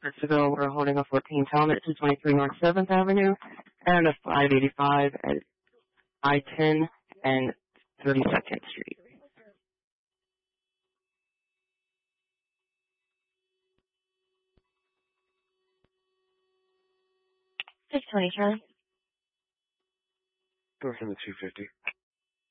Mexico, we're holding a 14 Talbot to 23 North 7th Avenue and a 585 at I-10 and 32nd Street. 620, Charlie. Door from the 250.